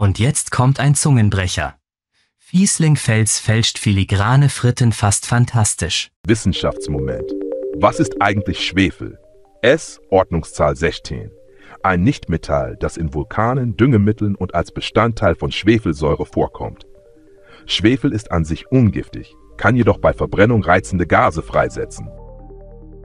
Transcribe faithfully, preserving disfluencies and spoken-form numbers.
Und jetzt kommt ein Zungenbrecher. Fiesling-Fels fälscht filigrane Fritten fast fantastisch. Wissenschaftsmoment. Was ist eigentlich Schwefel? S, Ordnungszahl sechzehn. Ein Nichtmetall, das in Vulkanen, Düngemitteln und als Bestandteil von Schwefelsäure vorkommt. Schwefel ist an sich ungiftig, kann jedoch bei Verbrennung reizende Gase freisetzen.